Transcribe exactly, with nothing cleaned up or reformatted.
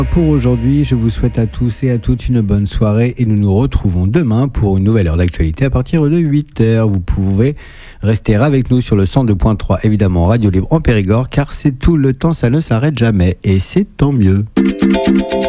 Pour aujourd'hui, je vous souhaite à tous et à toutes une bonne soirée et nous nous retrouvons demain pour une nouvelle heure d'actualité à partir de huit heures. Vous pouvez rester avec nous sur le cent deux point trois, évidemment Radio Libre en Périgord, car c'est tout le temps, ça ne s'arrête jamais et c'est tant mieux.